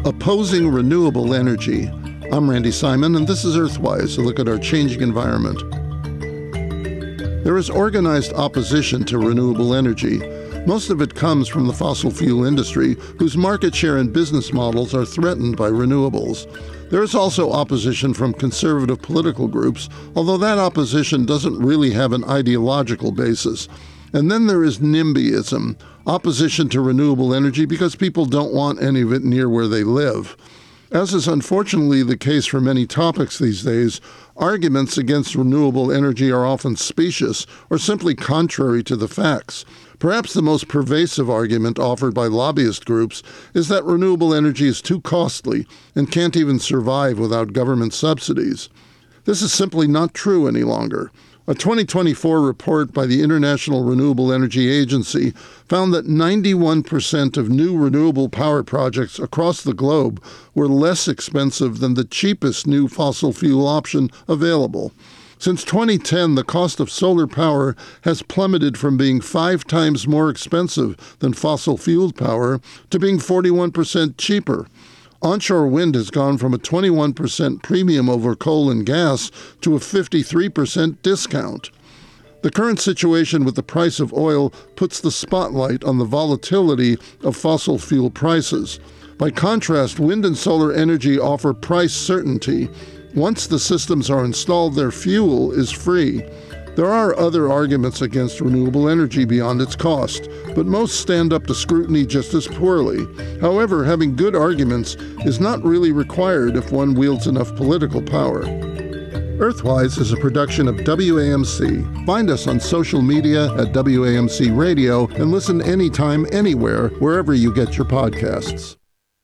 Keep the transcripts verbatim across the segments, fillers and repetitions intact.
Opposing renewable energy. I'm Randy Simon, and this is Earthwise, a look at our changing environment. There is organized opposition to renewable energy. Most of it comes from the fossil fuel industry, whose market share and business models are threatened by renewables. There is also opposition from conservative political groups, although that opposition doesn't really have an ideological basis. And then there is NIMBYism, opposition to renewable energy because people don't want any of it near where they live. As is unfortunately the case for many topics these days, arguments against renewable energy are often specious or simply contrary to the facts. Perhaps the most pervasive argument offered by lobbyist groups is that renewable energy is too costly and can't even survive without government subsidies. This is simply not true any longer. A twenty twenty-four report by the International Renewable Energy Agency found that ninety-one percent of new renewable power projects across the globe were less expensive than the cheapest new fossil fuel option available. Since twenty ten, the cost of solar power has plummeted from being five times more expensive than fossil fuel power to being forty-one percent cheaper. Onshore wind has gone from a twenty-one percent premium over coal and gas to a fifty-three percent discount. The current situation with the price of oil puts the spotlight on the volatility of fossil fuel prices. By contrast, wind and solar energy offer price certainty. Once the systems are installed, their fuel is free. There are other arguments against renewable energy beyond its cost, but most stand up to scrutiny just as poorly. However, having good arguments is not really required if one wields enough political power. Earthwise is a production of W A M C. Find us on social media at W A M C Radio and listen anytime, anywhere, wherever you get your podcasts.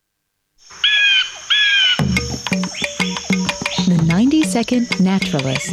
The ninety-second Naturalist.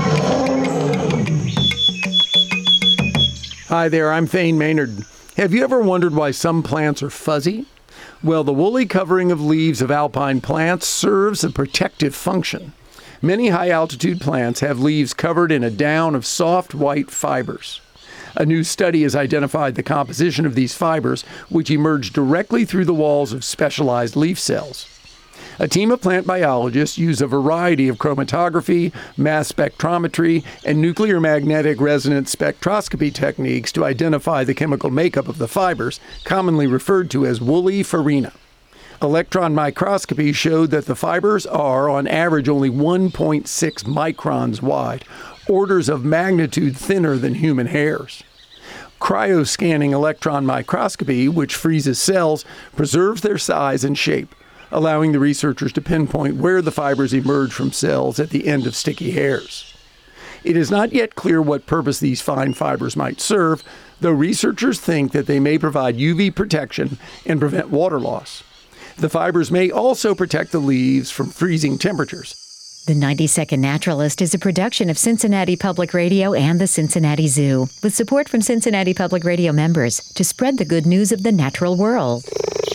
Hi there, I'm Thane Maynard. Have you ever wondered why some plants are fuzzy? Well, the woolly covering of leaves of alpine plants serves a protective function. Many high-altitude plants have leaves covered in a down of soft white fibers. A new study has identified the composition of these fibers, which emerge directly through the walls of specialized leaf cells. A team of plant biologists use a variety of chromatography, mass spectrometry, and nuclear magnetic resonance spectroscopy techniques to identify the chemical makeup of the fibers, commonly referred to as woolly farina. Electron microscopy showed that the fibers are, on average, only one point six microns wide, orders of magnitude thinner than human hairs. Cryoscanning electron microscopy, which freezes cells, preserves their size and shape, allowing the researchers to pinpoint where the fibers emerge from cells at the end of sticky hairs. It is not yet clear what purpose these fine fibers might serve, though researchers think that they may provide U V protection and prevent water loss. The fibers may also protect the leaves from freezing temperatures. The ninety-second Naturalist is a production of Cincinnati Public Radio and the Cincinnati Zoo, with support from Cincinnati Public Radio members to spread the good news of the natural world.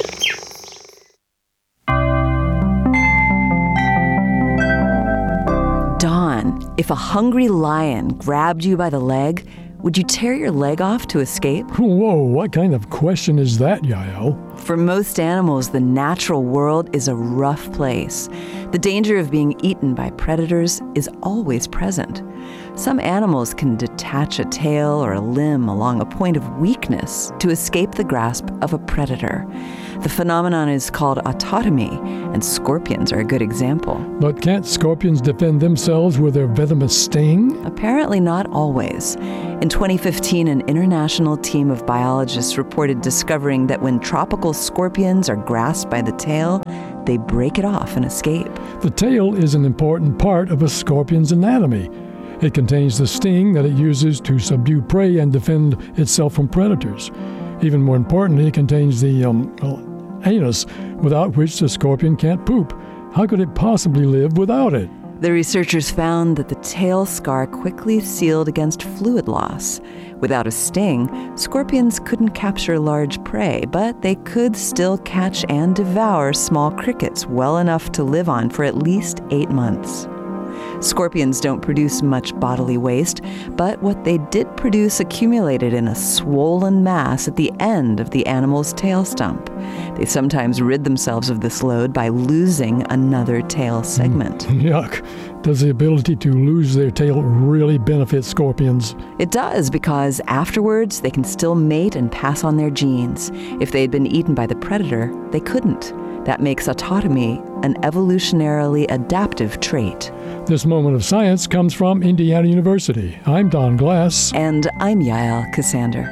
Dawn, if a hungry lion grabbed you by the leg, would you tear your leg off to escape? Whoa, what kind of question is that, Yael? For most animals, the natural world is a rough place. The danger of being eaten by predators is always present. Some animals can detach a tail or a limb along a point of weakness to escape the grasp of a predator. The phenomenon is called autotomy, and scorpions are a good example. But can't scorpions defend themselves with their venomous sting? Apparently not always. In twenty fifteen, an international team of biologists reported discovering that when tropical scorpions are grasped by the tail, they break it off and escape. The tail is an important part of a scorpion's anatomy. It contains the sting that it uses to subdue prey and defend itself from predators. Even more importantly, it contains the um, well, anus, without which the scorpion can't poop. How could it possibly live without it? The researchers found that the tail scar quickly sealed against fluid loss. Without a sting, scorpions couldn't capture large prey, but they could still catch and devour small crickets well enough to live on for at least eight months. Scorpions don't produce much bodily waste, but what they did produce accumulated in a swollen mass at the end of the animal's tail stump. They sometimes rid themselves of this load by losing another tail segment. Yuck. Does the ability to lose their tail really benefit scorpions? It does, because afterwards they can still mate and pass on their genes. If they had been eaten by the predator, they couldn't. That makes autotomy an evolutionarily adaptive trait. This moment of science comes from Indiana University. I'm Don Glass. And I'm Yael Cassander.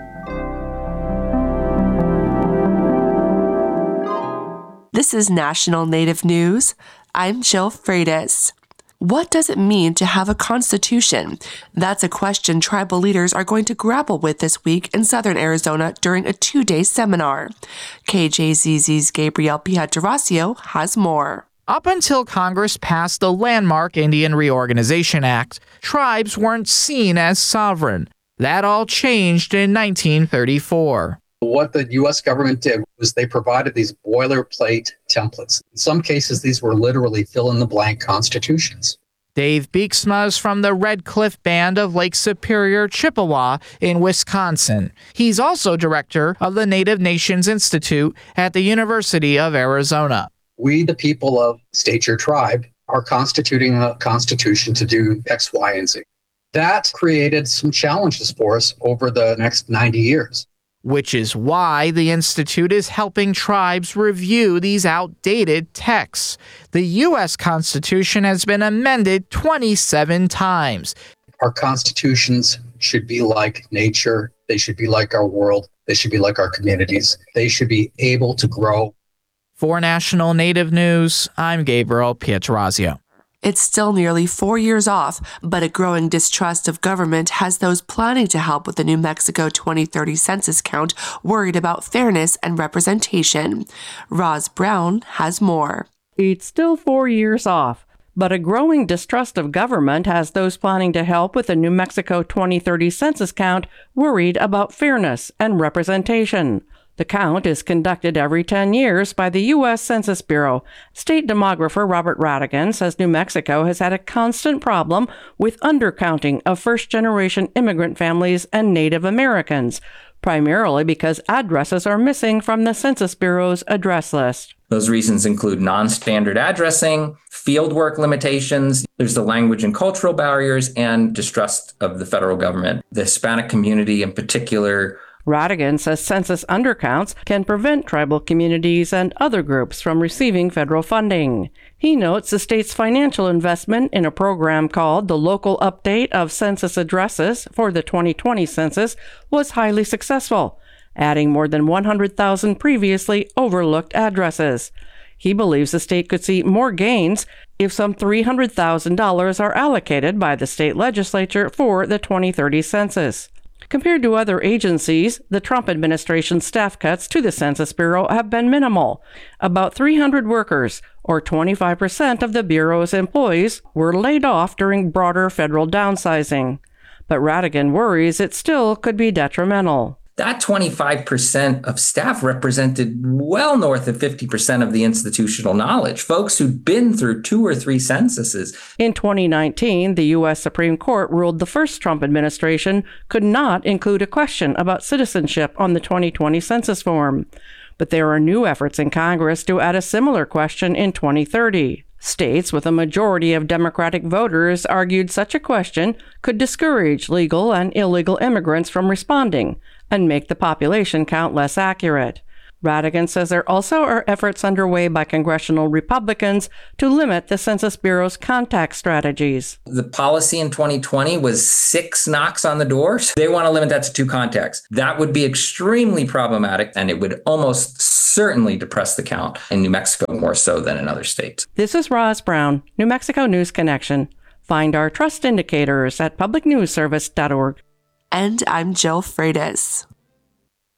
This is National Native News. I'm Jill Freitas. What does it mean to have a constitution? That's a question tribal leaders are going to grapple with this week in southern Arizona during a two-day seminar. K J Z Z's Gabriel Pietrasio has more. Up until Congress passed the landmark Indian Reorganization Act, tribes weren't seen as sovereign. That all changed in nineteen thirty-four. What the U S government did was they provided these boilerplate templates. In some cases, these were literally fill-in-the-blank constitutions. Dave Beeksma is from the Red Cliff Band of Lake Superior, Chippewa in Wisconsin. He's also director of the Native Nations Institute at the University of Arizona. We, the people of state your tribe, are constituting a constitution to do X, Y, and Z. That created some challenges for us over the next ninety years. Which is why the Institute is helping tribes review these outdated texts. The U S Constitution has been amended twenty-seven times. Our constitutions should be like nature. They should be like our world. They should be like our communities. They should be able to grow. For National Native News, I'm Gabriel Pietrasio. It's still nearly four years off, but a growing distrust of government has those planning to help with the New Mexico twenty thirty census count worried about fairness and representation. Roz Brown has more. It's still four years off, but a growing distrust of government has those planning to help with the New Mexico twenty thirty census count worried about fairness and representation. The count is conducted every ten years by the U S Census Bureau. State demographer Robert Radigan says New Mexico has had a constant problem with undercounting of first-generation immigrant families and Native Americans, primarily because addresses are missing from the Census Bureau's address list. Those reasons include non-standard addressing, fieldwork limitations, there's the language and cultural barriers, and distrust of the federal government. The Hispanic community in particular. Radigan says census undercounts can prevent tribal communities and other groups from receiving federal funding. He notes the state's financial investment in a program called the Local Update of Census Addresses for the twenty twenty census was highly successful, adding more than one hundred thousand previously overlooked addresses. He believes the state could see more gains if some three hundred thousand dollars are allocated by the state legislature for the twenty thirty census. Compared to other agencies, the Trump administration's staff cuts to the Census Bureau have been minimal. About three hundred workers, or twenty-five percent of the Bureau's employees, were laid off during broader federal downsizing. But Radigan worries it still could be detrimental. That twenty-five percent of staff represented well north of fifty percent of the institutional knowledge, folks who'd been through two or three censuses. In twenty nineteen, the U S Supreme Court ruled the first Trump administration could not include a question about citizenship on the twenty twenty census form. But there are new efforts in Congress to add a similar question in twenty thirty. States with a majority of Democratic voters argued such a question could discourage legal and illegal immigrants from responding and make the population count less accurate. Radigan says there also are efforts underway by congressional Republicans to limit the Census Bureau's contact strategies. The policy in twenty twenty was six knocks on the door. They want to limit that to two contacts. That would be extremely problematic, and it would almost certainly depress the count in New Mexico more so than in other states. This is Roz Brown, New Mexico News Connection. Find our trust indicators at public news service dot org. And I'm Jill Freitas.